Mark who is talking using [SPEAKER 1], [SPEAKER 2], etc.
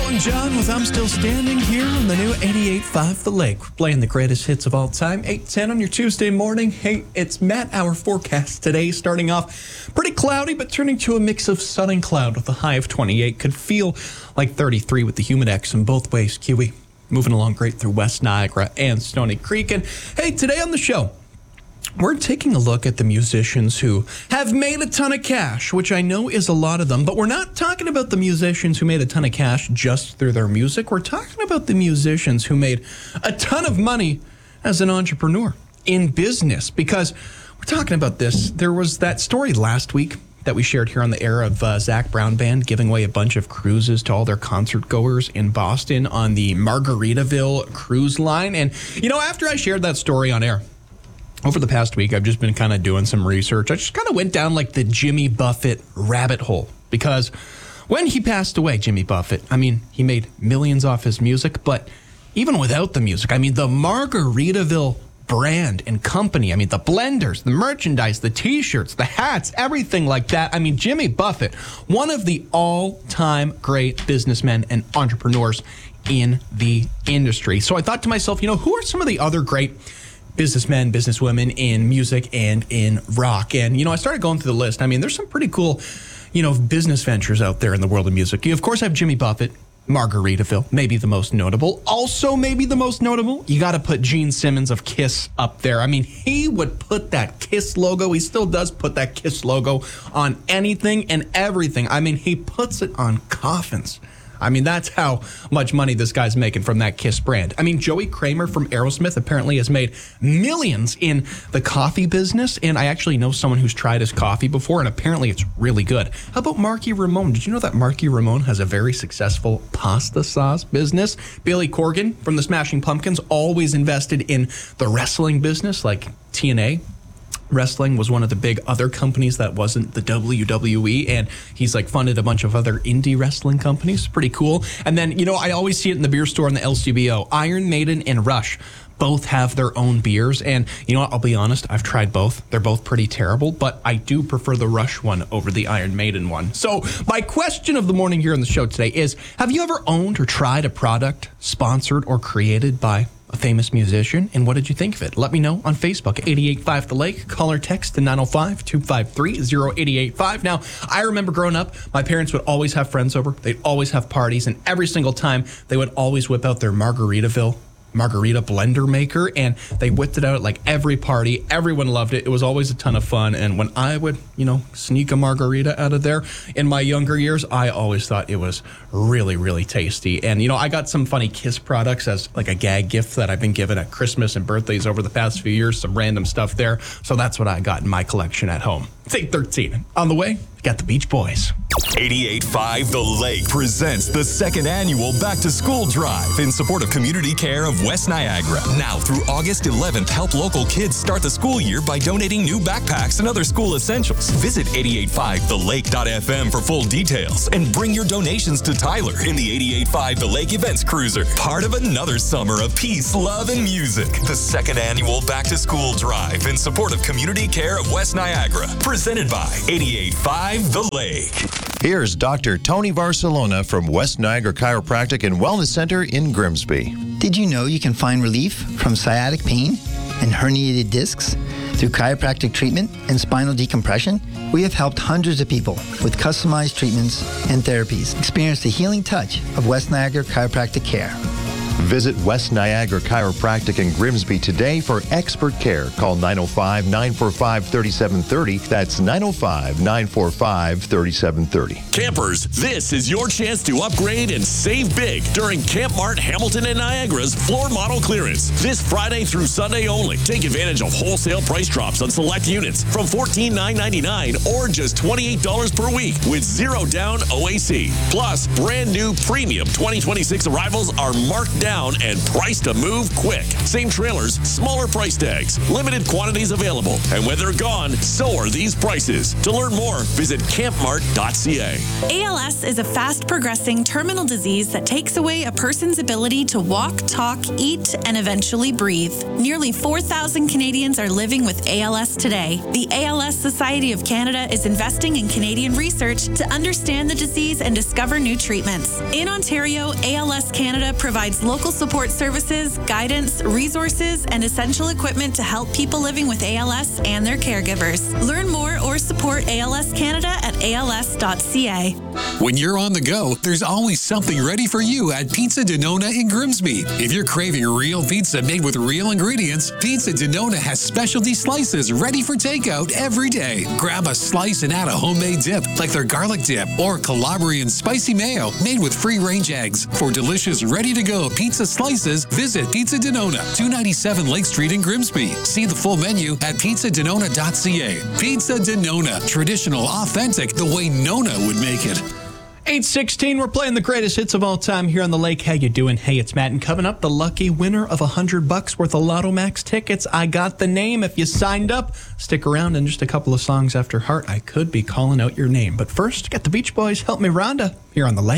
[SPEAKER 1] Long John with I'm Still Standing here on the new 88.5 The Lake. We're playing the greatest hits of all time, 8:10 on your Tuesday morning. Hey, it's Matt. Our forecast today starting off pretty cloudy, but turning to a mix of sun and cloud with a high of 28. Could feel like 33 with the humidex in both ways, Kiwi. Moving along great through West Niagara and Stony Creek. And hey, today on the show, we're taking a look at the musicians who have made a ton of cash, which I know is a lot of them, but we're not talking about the musicians who made a ton of cash just through their music. We're talking about the musicians who made a ton of money as an entrepreneur in business, because we're talking about this. There was that story last week that we shared here on the air of Zac Brown Band giving away a bunch of cruises to all their concert goers in Boston on the Margaritaville cruise line. And, you know, after I shared that story on air, over the past week, I've just been kind of doing some research. I just kind of went down like the Jimmy Buffett rabbit hole, because when he passed away, Jimmy Buffett, I mean, he made millions off his music, but even without the music, I mean, the Margaritaville brand and company, I mean, the blenders, the merchandise, the t-shirts, the hats, everything like that. I mean, Jimmy Buffett, one of the all-time great businessmen and entrepreneurs in the industry. So I thought to myself, you know, who are some of the other great businessmen, businesswomen in music and in rock? And, you know, I started going through the list. I mean, there's some pretty cool, you know, business ventures out there in the world of music. You, of course, have Jimmy Buffett, Margaritaville, maybe the most notable. Also, maybe the most notable, you got to put Gene Simmons of Kiss up there. I mean, he would put that Kiss logo, he still does put that Kiss logo on anything and everything. I mean, he puts it on coffins. I mean, that's how much money this guy's making from that Kiss brand. I mean, Joey Kramer from Aerosmith apparently has made millions in the coffee business, and I actually know someone who's tried his coffee before, and apparently it's really good. How about Marky Ramone? Did you know that Marky Ramone has a very successful pasta sauce business? Billy Corgan from the Smashing Pumpkins always invested in the wrestling business, like TNA. Wrestling was one of the big other companies that wasn't the WWE, and he's like funded a bunch of other indie wrestling companies. Pretty cool. And then, you know, I always see it in the beer store in the LCBO. Iron Maiden and Rush both have their own beers, and you know what, I'll be honest, I've tried both. They're both pretty terrible, but I do prefer the Rush one over the Iron Maiden one. So my question of the morning here on the show today is, have you ever owned or tried a product sponsored or created by a famous musician, and what did you think of it? Let me know on Facebook, 88.5 The Lake. Call or text to 905-253-0885. Now, I remember growing up, my parents would always have friends over. They'd always have parties, and every single time, they would always whip out their Margarita blender maker, and they whipped it out at like every party. Everyone loved it. It was always a ton of fun. And when I would, you know, sneak a margarita out of there in my younger years, I always thought it was really, really tasty. And, you know, I got some funny Kiss products as like a gag gift that I've been given at Christmas and birthdays over the past few years, some random stuff there. So that's what I got in my collection at home. It's 8:13. On the way, got the Beach Boys.
[SPEAKER 2] 88.5 The Lake presents the second annual Back to School Drive in support of Community Care of West Niagara. Now through August 11th, help local kids start the school year by donating new backpacks and other school essentials. Visit 885thelake.fm for full details and bring your donations to Tyler in the 88.5 The Lake Events Cruiser. Part of another summer of peace, love, and music. The second annual Back to School Drive in support of Community Care of West Niagara. Presented by 88.5 The Lake.
[SPEAKER 3] Here's Dr. Tony Barcelona from West Niagara Chiropractic and Wellness Center in Grimsby.
[SPEAKER 4] Did you know you can find relief from sciatic pain and herniated discs through chiropractic treatment and spinal decompression? We have helped hundreds of people with customized treatments and therapies experience the healing touch of West Niagara Chiropractic Care.
[SPEAKER 3] Visit West Niagara Chiropractic in Grimsby today for expert care. Call 905-945-3730. That's 905-945-3730.
[SPEAKER 5] Campers, this is your chance to upgrade and save big during Camp Mart Hamilton and Niagara's floor model clearance. This Friday through Sunday only. Take advantage of wholesale price drops on select units from $14,999 or just $28 per week with zero down OAC. Plus, brand new premium 2026 arrivals are marked down town and priced to move quick. Same trailers, smaller price tags, limited quantities available. And when they're gone, so are these prices. To learn more, visit campmart.ca.
[SPEAKER 6] ALS is a fast-progressing terminal disease that takes away a person's ability to walk, talk, eat, and eventually breathe. Nearly 4,000 Canadians are living with ALS today. The ALS Society of Canada is investing in Canadian research to understand the disease and discover new treatments. In Ontario, ALS Canada provides local support services, guidance, resources, and essential equipment to help people living with ALS and their caregivers. Learn more or support ALS Canada at als.ca.
[SPEAKER 7] When you're on the go, there's always something ready for you at Pizza Denona in Grimsby. If you're craving real pizza made with real ingredients, Pizza Denona has specialty slices ready for takeout every day. Grab a slice and add a homemade dip, like their garlic dip or Calabrian spicy mayo made with free-range eggs. For delicious, ready-to-go pizza slices, visit Pizza Denona, 297 Lake Street in Grimsby. See the full menu at pizzadenona.ca. Pizza Denona, traditional, authentic, the way Nona would make it.
[SPEAKER 1] 8:16, we're playing the greatest hits of all time here on the lake. How you doing? Hey, it's Matt, and coming up, the lucky winner of $100 worth of Lotto Max tickets. I got the name. If you signed up, stick around. In just a couple of songs after Heart, I could be calling out your name. But first, get the Beach Boys, Help Me Rhonda, here on the lake.